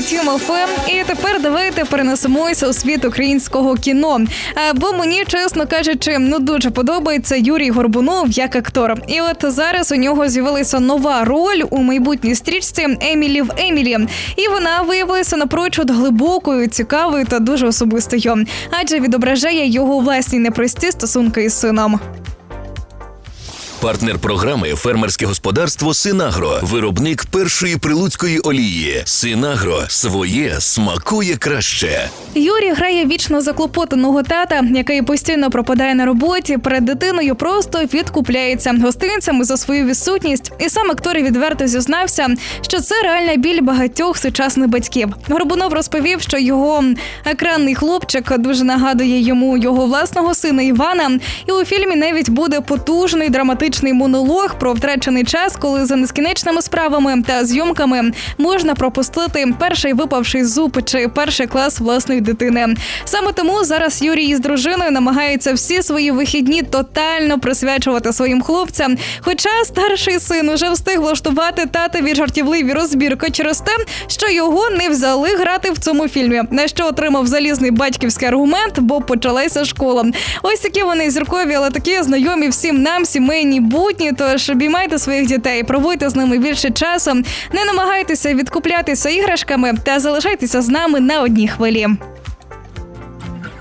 Тім ФМ. І тепер давайте перенесемося у світ українського кіно. Бо мені, чесно кажучи, дуже подобається Юрій Горбунов як актор. І от зараз у нього з'явилася нова роль у майбутній стрічці «Емілі в Емілі». І вона виявилася напрочуд глибокою, цікавою та дуже особистою. Адже відображає його власні непрості стосунки із сином. Партнер програми – фермерське господарство «Синагро». Виробник першої прилуцької олії. «Синагро» – своє смакує краще. Юрій грає вічно заклопотаного тата, який постійно пропадає на роботі, перед дитиною просто відкупляється гостинцями за свою відсутність. І сам актор відверто зізнався, що це реальна біль багатьох сучасних батьків. Горбунов розповів, що його екранний хлопчик дуже нагадує йому його власного сина Івана. І у фільмі навіть буде потужний драматичний монолог про втрачений час, коли за нескінченними справами та зйомками можна пропустити перший випавший зуб чи перший клас власної дитини. Саме тому зараз Юрій із дружиною намагається всі свої вихідні тотально присвячувати своїм хлопцям. Хоча старший син уже встиг влаштувати татові жартівливі розбірки через те, що його не взяли грати в цьому фільмі, на що отримав залізний батьківський аргумент, бо почалася школа. Ось такі вони зіркові, але такі знайомі всім нам, сімейні будні, тож обіймайте своїх дітей, проводьте з ними більше часу, не намагайтеся відкуплятися іграшками та залишайтеся з нами на одній хвилі.